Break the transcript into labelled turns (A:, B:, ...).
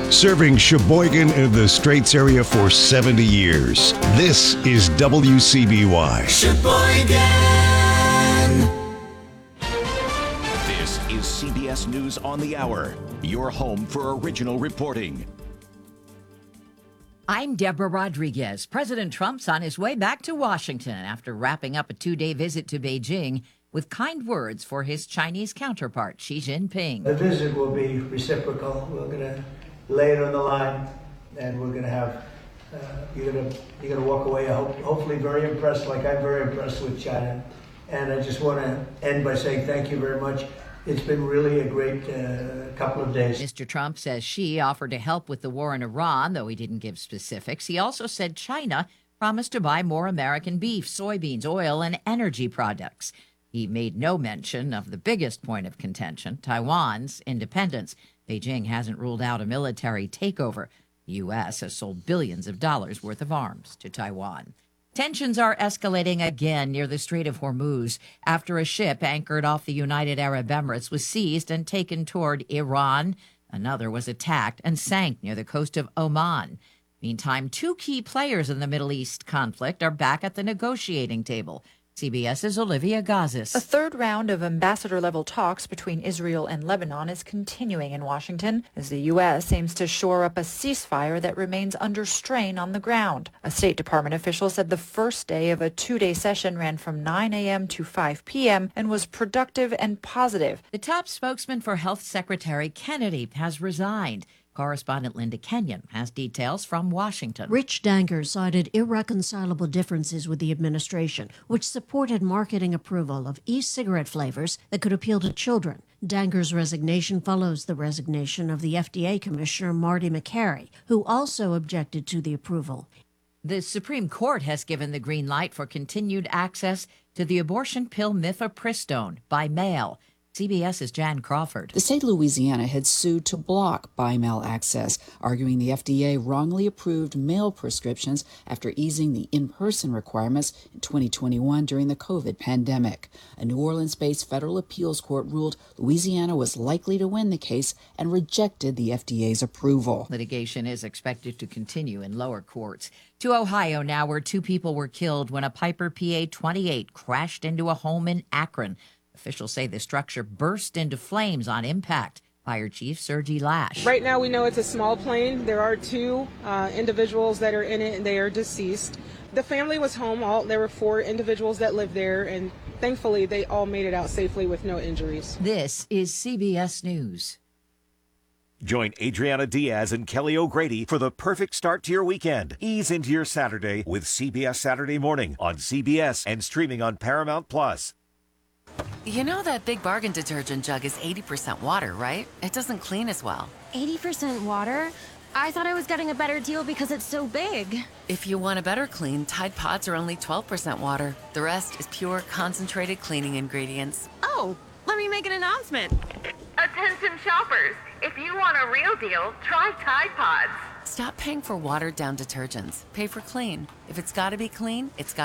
A: Serving Sheboygan and the Straits area for 70 years. This is WCBY.
B: Sheboygan.
C: This is CBS News on the Hour, your home for original reporting.
D: I'm Deborah Rodriguez. President Trump's on his way back to Washington after wrapping up a 2-day visit to Beijing with kind words for his Chinese counterpart, Xi Jinping.
E: The visit will be reciprocal. We're going to lay it on the line, and we're going to have, you're going to walk away, hopefully very impressed, like I'm very impressed with China. And I just want to end by saying thank you very much. It's been really a great couple of days.
D: Mr. Trump says Xi offered to help with the war in Iran, though he didn't give specifics. He also said China promised to buy more American beef, soybeans, oil, and energy products. He made no mention of the biggest point of contention, Taiwan's independence. Beijing hasn't ruled out a military takeover. The U.S. has sold billions of dollars worth of arms to Taiwan. Tensions are escalating again near the Strait of Hormuz after a ship anchored off the United Arab Emirates was seized and taken toward Iran. Another was attacked and sank near the coast of Oman. Meantime, 2 key players in the Middle East conflict are back at the negotiating table. CBS's Olivia Gazis.
F: A third round of ambassador-level talks between Israel and Lebanon is continuing in Washington as the U.S. aims to shore up a ceasefire that remains under strain on the ground. A State Department official said the first day of a 2-day session ran from 9 a.m. to 5 p.m. and was productive and positive.
D: The top spokesman for Health Secretary Kennedy has resigned. Correspondent Linda Kenyon has details from Washington.
G: Rich Danger cited irreconcilable differences with the administration, which supported marketing approval of e-cigarette flavors that could appeal to children. Danger's resignation follows the resignation of the FDA Commissioner Marty Makary, who also objected to the approval.
D: The Supreme Court has given the green light for continued access to the abortion pill mifepristone by mail. CBS's Jan Crawford.
H: The state of Louisiana had sued to block by-mail access, arguing the FDA wrongly approved mail prescriptions after easing the in-person requirements in 2021 during the COVID pandemic. A New Orleans-based federal appeals court ruled Louisiana was likely to win the case and rejected the FDA's approval.
D: Litigation is expected to continue in lower courts. To Ohio now, where 2 people were killed when a Piper PA-28 crashed into a home in Akron. Officials say the structure burst into flames on impact. Fire Chief Sergi Lash.
I: Right now we know it's a small plane. There are 2 individuals that are in it and they are deceased. The family was home. There were 4 individuals that lived there, and thankfully they all made it out safely with no injuries.
D: This is CBS News.
C: Join Adriana Diaz and Kelly O'Grady for the perfect start to your weekend. Ease into your Saturday with CBS Saturday Morning on CBS and streaming on Paramount Plus.
J: You know that Big Bargain detergent jug is 80% water, right? It doesn't clean as well.
K: 80% water? I thought I was getting a better deal because it's so big.
J: If you want a better clean, Tide Pods are only 12% water. The rest is pure, concentrated cleaning ingredients.
K: Oh, let me make an announcement.
L: Attention shoppers, if you want a real deal, try Tide Pods.
J: Stop paying for watered-down detergents. Pay for clean. If it's got to be clean, it's got